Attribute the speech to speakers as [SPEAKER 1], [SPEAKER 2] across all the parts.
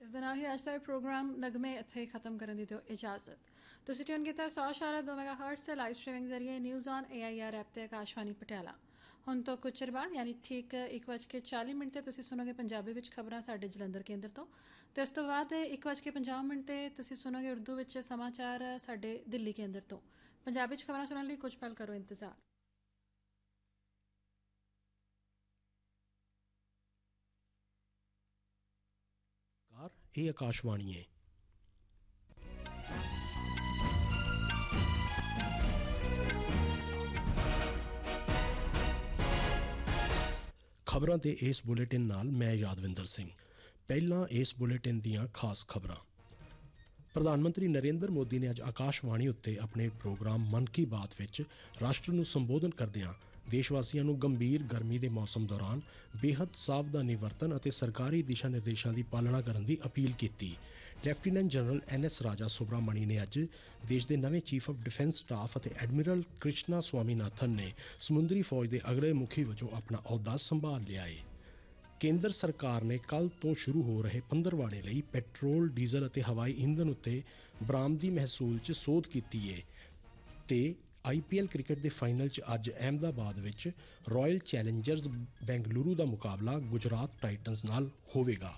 [SPEAKER 1] ਇਸ ਦੇ ਨਾਲ ਹੀ ਅੱਜ ਦਾ ਪ੍ਰੋਗਰਾਮ ਨਗਮੇ ਇੱਥੇ ਖਤਮ ਕਰਨ ਦੀ ਦਿਓ ਇਜਾਜ਼ਤ। ਤੁਸੀਂ ਟਿਊਨ ਕੀਤਾ 100.2 ਮੈਗਾਹਰਟਜ਼ ਤੇ ਲਾਈਵ ਸਟ੍ਰੀਮਿੰਗ ਜ਼ਰੀਏ ਨਿਊਜ਼ ਔਨ AIR ਐਪ ਤੇ ਆਕਾਸ਼ਵਾਣੀ ਪਟਿਆਲਾ। ਹੁਣ ਤੋਂ ਕੁਝ ਚਿਰ ਬਾਅਦ ਯਾਨੀ ਠੀਕ 1:40 ਤੇ ਤੁਸੀਂ ਸੁਣੋਗੇ ਪੰਜਾਬੀ ਵਿੱਚ ਖਬਰਾਂ ਸਾਡੇ ਜਲੰਧਰ ਕੇਂਦਰ ਤੋਂ, ਤੇ ਉਸ ਤੋਂ ਬਾਅਦ 1:50 ਤੇ ਤੁਸੀਂ ਸੁਣੋਗੇ ਉਰਦੂ ਵਿੱਚ ਸਮਾਚਾਰ ਸਾਡੇ ਦਿੱਲੀ ਕੇਂਦਰ ਤੋਂ। ਪੰਜਾਬੀ ਵਿੱਚ ਖਬਰਾਂ ਸੁਣਨ ਲਈ ਕੁਝ ਪਲ ਕਰੋ ਇੰਤਜ਼ਾਰ।
[SPEAKER 2] ਇਹ ਆਕਾਸ਼ਵਾਣੀ ਹੈ। ਖਬਰਾਂ ਦੇ ਇਸ ਬੁਲੇਟਿਨ ਨਾਲ ਮੈਂ ਯਾਦਵਿੰਦਰ ਸਿੰਘ। ਪਹਿਲਾਂ ਇਸ ਬੁਲੇਟਿਨ ਦੀਆਂ ਖਾਸ ਖਬਰਾਂ। ਪ੍ਰਧਾਨ ਮੰਤਰੀ ਨਰਿੰਦਰ ਮੋਦੀ ਨੇ ਅੱਜ ਆਕਾਸ਼ਵਾਣੀ ਉੱਤੇ ਆਪਣੇ ਪ੍ਰੋਗਰਾਮ ਮਨ ਕੀ ਬਾਤ ਵਿੱਚ ਰਾਸ਼ਟਰ ਨੂੰ ਸੰਬੋਧਨ ਕਰਦਿਆਂ ਦੇਸ਼-ਵਾਸੀਆਂ ਨੂੰ ਗੰਭੀਰ ਗਰਮੀ ਦੇ ਮੌਸਮ ਦੌਰਾਨ ਬੇਹੱਦ ਸਾਵਧਾਨੀ ਵਰਤਣ ਅਤੇ ਸਰਕਾਰੀ ਦਿਸ਼ਾ ਨਿਰਦੇਸ਼ਾਂ ਦੀ ਪਾਲਣਾ ਕਰਨ ਦੀ ਅਪੀਲ ਕੀਤੀ। ਲੈਫਟੀਨੈਂਟ ਜਨਰਲ NS ਰਾਜਾ ਸੁਬਰਾਮਣੀ ਨੇ ਅੱਜ ਦੇਸ਼ ਦੇ ਨਵੇਂ ਚੀਫ ਆਫ ਡਿਫੈਂਸ ਸਟਾਫ ਅਤੇ ਐਡਮਿਰਲ ਕ੍ਰਿਸ਼ਨਾ ਸਵਾਮੀਨਾਥਨ ਨੇ ਸਮੁੰਦਰੀ ਫੌਜ ਦੇ ਅਗਲੇ ਮੁਖੀ ਵਜੋਂ ਆਪਣਾ ਅਹੁਦਾ ਸੰਭਾਲ ਲਿਆ ਹੈ। ਕੇਂਦਰ ਸਰਕਾਰ ਨੇ ਕੱਲ੍ਹ ਤੋਂ ਸ਼ੁਰੂ ਹੋ ਰਹੇ ਪੰਦਰਵਾੜੇ ਲਈ ਪੈਟਰੋਲ, ਡੀਜ਼ਲ ਅਤੇ ਹਵਾਈ ਈਂਧਨ ਉੱਤੇ ਬਰਾਮਦੀ ਮਹਿਸੂਲ 'ਚ ਸੋਧ ਕੀਤੀ ਹੈ ਤੇ IPL ਕ੍ਰਿਕਟ ਦੇ ਫਾਈਨਲ 'ਚ ਅੱਜ ਅਹਿਮਦਾਬਾਦ ਵਿੱਚ ਰਾਇਲ ਚੈਲੰਜਰਜ਼ ਬੈਂਗਲੁਰੂ ਦਾ ਮੁਕਾਬਲਾ ਗੁਜਰਾਤ ਟਾਈਟਨਜ਼ ਨਾਲ ਹੋਵੇਗਾ।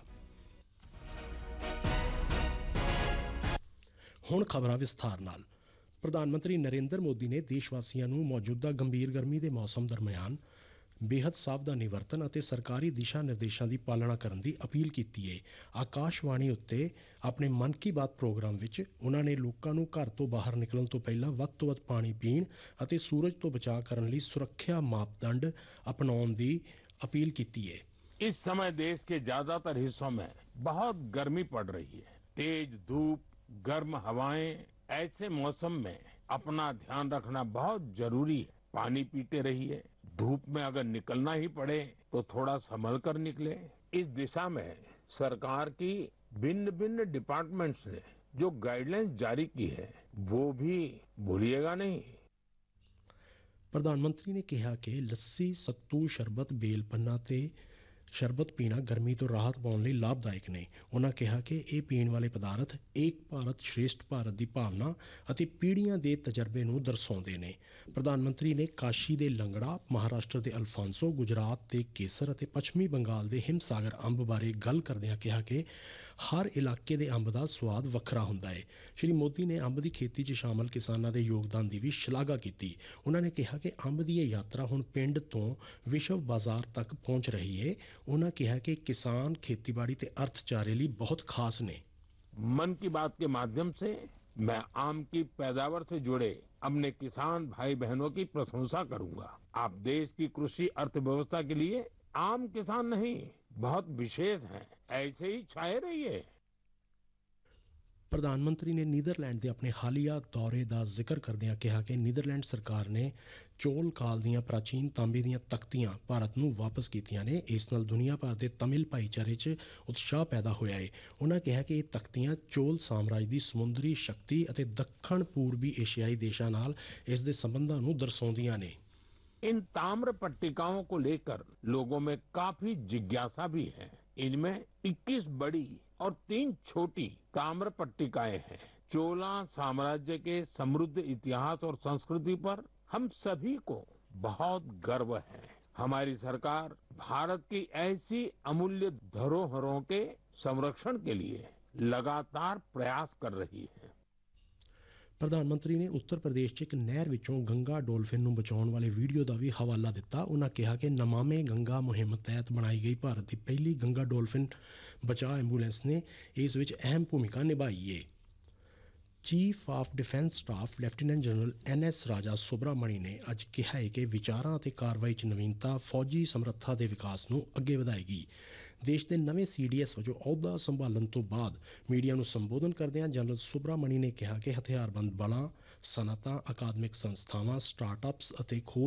[SPEAKER 2] ਹੁਣ ਖਬਰਾਂ ਵਿਸਥਾਰ ਨਾਲ। ਪ੍ਰਧਾਨ ਮੰਤਰੀ ਨਰਿੰਦਰ ਮੋਦੀ ਨੇ ਦੇਸ਼-ਵਾਸੀਆਂ ਨੂੰ ਮੌਜੂਦਾ ਗੰਭੀਰ ਗਰਮੀ ਦੇ ਮੌਸਮ ਦਰਮਿਆਨ ਬੇਹੱਦ ਸਾਵਧਾਨੀ ਵਰਤਣ ਅਤੇ ਸਰਕਾਰੀ ਦਿਸ਼ਾ ਨਿਰਦੇਸ਼ਾਂ ਦੀ ਪਾਲਣਾ ਕਰਨ ਦੀ ਅਪੀਲ ਕੀਤੀ ਹੈ। ਆਕਾਸ਼ਵਾਣੀ ਉੱਤੇ ਆਪਣੇ ਮਨ ਕੀ ਬਾਤ ਪ੍ਰੋਗਰਾਮ ਵਿੱਚ ਉਹਨਾਂ ਨੇ ਲੋਕਾਂ ਨੂੰ ਘਰ ਤੋਂ ਬਾਹਰ ਨਿਕਲਣ ਤੋਂ ਪਹਿਲਾਂ ਵੱਧ ਤੋਂ ਵੱਧ ਪਾਣੀ ਪੀਣ ਅਤੇ ਸੂਰਜ ਤੋਂ ਬਚਾਅ ਕਰਨ ਲਈ ਸੁਰੱਖਿਆ ਮਾਪਦੰਡ ਅਪਣਾਉਣ ਦੀ ਅਪੀਲ ਕੀਤੀ ਹੈ।
[SPEAKER 3] इस समय देश के ज्यादातर हिस्सों में बहुत गर्मी पड़ रही है। तेज धूप, गर्म हवाएं, ऐसे मौसम में अपना ध्यान रखना बहुत जरूरी है। पानी पीते रहिए। धूप में अगर निकलना ही पड़े तो थोड़ा संभल कर निकले। इस दिशा में सरकार की भिन्न भिन्न डिपार्टमेंट्स ने जो गाइडलाइंस जारी की है वो भी भूलिएगा नहीं।
[SPEAKER 2] ਪ੍ਰਧਾਨ ਮੰਤਰੀ ਨੇ ਕਿਹਾ ਕਿ ਲੱਸੀ, ਸੱਤੂ, ਸ਼ਰਬਤ, ਬੇਲ ਪੰਨਾ ਤੇ ਸ਼ਰਬਤ ਪੀਣਾ ਗਰਮੀ ਤੋਂ ਰਾਹਤ ਪਾਉਣ ਲਈ ਲਾਭਦਾਇਕ ਨੇ। ਉਹਨਾਂ ਕਿਹਾ ਕਿ ਇਹ ਪੀਣ ਵਾਲੇ ਪਦਾਰਥ ਏਕ ਭਾਰਤ ਸ਼੍ਰੇਸ਼ਠ ਭਾਰਤ ਦੀ ਭਾਵਨਾ ਅਤੇ ਪੀੜ੍ਹੀਆਂ ਦੇ ਤਜਰਬੇ ਨੂੰ ਦਰਸਾਉਂਦੇ ਨੇ। ਪ੍ਰਧਾਨ ਮੰਤਰੀ ਨੇ ਕਾਸ਼ੀ ਦੇ ਲੰਗੜਾ, ਮਹਾਰਾਸ਼ਟਰ ਦੇ ਅਲਫਾਂਸੋ, ਗੁਜਰਾਤ ਦੇ ਕੇਸਰ ਅਤੇ ਪੱਛਮੀ ਬੰਗਾਲ ਦੇ ਹਿਮਸਾਗਰ ਅੰਬ ਬਾਰੇ ਗੱਲ ਕਰਦਿਆਂ ਕਿਹਾ ਕਿ ਹਰ ਇਲਾਕੇ ਦੇ ਅੰਬ ਦਾ ਸਵਾਦ ਵੱਖਰਾ ਹੁੰਦਾ ਹੈ। ਸ਼੍ਰੀ ਮੋਦੀ ਨੇ ਅੰਬ ਦੀ ਖੇਤੀ 'ਚ ਸ਼ਾਮਲ ਕਿਸਾਨਾਂ ਦੇ ਯੋਗਦਾਨ ਦੀ ਵੀ ਸ਼ਲਾਘਾ ਕੀਤੀ। ਉਹਨਾਂ ਨੇ ਕਿਹਾ ਕਿ ਅੰਬ ਦੀ ਇਹ ਯਾਤਰਾ ਹੁਣ ਪਿੰਡ ਤੋਂ ਵਿਸ਼ਵ ਬਾਜ਼ਾਰ ਤੱਕ ਪਹੁੰਚ ਰਹੀ ਹੈ। ਉਹਨਾਂ ਕਿਹਾ ਕਿ ਕਿਸਾਨ ਖੇਤੀਬਾੜੀ ਤੇ ਅਰਥਚਾਰੇ ਲਈ ਬਹੁਤ ਖਾਸ ਨੇ।
[SPEAKER 3] मन की बात के माध्यम से मैं आम की पैदावार से जुड़े अपने किसान भाई बहनों की प्रशंसा करूंगा। आप देश की कृषि अर्थव्यवस्था के लिए आम किसान नहीं, बहुत विशेष हैं। ऐसे ही छाए रहिए।
[SPEAKER 2] ਪ੍ਰਧਾਨ ਮੰਤਰੀ ਨੇ ਨੀਦਰਲੈਂਡ ਦੇ ਆਪਣੇ ਹਾਲੀਆ ਦੌਰੇ ਦਾ ਜ਼ਿਕਰ ਕਰਦਿਆਂ ਕਿਹਾ ਕਿ ਨੀਦਰਲੈਂਡ ਸਰਕਾਰ ਨੇ ਚੋਲ ਕਾਲ ਦੀਆਂ ਪ੍ਰਾਚੀਨ ਤਾਂਬੇ ਦੀਆਂ ਤਖਤੀਆਂ ਭਾਰਤ ਨੂੰ ਵਾਪਸ ਕੀਤੀਆਂ ਨੇ। ਇਸ ਨਾਲ ਦੁਨੀਆ ਭਰ ਦੇ ਤਮਿਲ ਭਾਈਚਾਰੇ 'ਚ ਉਤਸ਼ਾਹ ਪੈਦਾ ਹੋਇਆ ਹੈ। ਉਹਨਾਂ ਕਿਹਾ ਕਿ ਇਹ ਤਖਤੀਆਂ ਚੋਲ ਸਾਮਰਾਜ ਦੀ ਸਮੁੰਦਰੀ ਸ਼ਕਤੀ ਅਤੇ ਦੱਖਣ ਪੂਰਬੀ ਏਸ਼ੀਆਈ ਦੇਸ਼ਾਂ ਨਾਲ ਇਸ ਦੇ ਸੰਬੰਧਾਂ ਨੂੰ ਦਰਸਾਉਂਦੀਆਂ ਨੇ।
[SPEAKER 3] इन ताम्र पट्टिकाओं को लेकर लोगों में काफी जिज्ञासा भी है। इनमें 21 बड़ी और 3 छोटी ताम्र पट्टिकाएं हैं। चोला साम्राज्य के समृद्ध इतिहास और संस्कृति पर हम सभी को बहुत गर्व है। हमारी सरकार भारत की ऐसी अमूल्य धरोहरों के संरक्षण के लिए लगातार प्रयास कर रही है।
[SPEAKER 2] ਪ੍ਰਧਾਨ ਮੰਤਰੀ ਨੇ ਉੱਤਰ ਪ੍ਰਦੇਸ਼ 'ਚ ਇੱਕ ਨਹਿਰ ਵਿੱਚੋਂ ਗੰਗਾ ਡੋਲਫਿਨ ਨੂੰ ਬਚਾਉਣ ਵਾਲੇ ਵੀਡੀਓ ਦਾ ਵੀ ਹਵਾਲਾ ਦਿੱਤਾ। ਉਹਨਾਂ ਕਿਹਾ ਕਿ ਨਮਾਮੇ ਗੰਗਾ ਮੁਹਿੰਮ ਤਹਿਤ ਬਣਾਈ ਗਈ ਭਾਰਤ ਦੀ ਪਹਿਲੀ ਗੰਗਾ ਡੋਲਫਿਨ ਬਚਾਅ ਐਂਬੂਲੈਂਸ ਨੇ ਇਸ ਵਿੱਚ ਅਹਿਮ ਭੂਮਿਕਾ ਨਿਭਾਈ ਹੈ। Chief of defence staff lieutenant general NS ਰਾਜਾ ਸੁਬਰਾਮਣੀ ਨੇ ਅੱਜ ਕਿਹਾ ਹੈ ਕਿ ਵਿਚਾਰਾਂ ਅਤੇ ਕਾਰਵਾਈ 'ਚ ਨਵੀਨਤਾ ਫੌਜੀ ਸਮਰੱਥਾ ਦੇ ਵਿਕਾਸ ਨੂੰ ਅੱਗੇ ਵਧਾਏਗੀ। ਦੇਸ਼ ਦੇ ਨਵੇਂ CDS ਵਜੋਂ ਅਹੁਦਾ ਸੰਭਾਲਣ ਤੋਂ ਬਾਅਦ ਮੀਡੀਆ ਨੂੰ ਸੰਬੋਧਨ ਕਰਦਿਆਂ ਜਨਰਲ ਸੁਬਰਾਮਣੀ ਨੇ ਕਿਹਾ ਕਿ ਹਥਿਆਰਬੰਦ ਬਲਾਂ, ਸਨਅਤਾਂ, ਅਕਾਦਮਿਕ ਸੰਸਥਾਵਾਂ, ਸਟਾਰਟਅਪਸ ਅਤੇ ਖੋਜ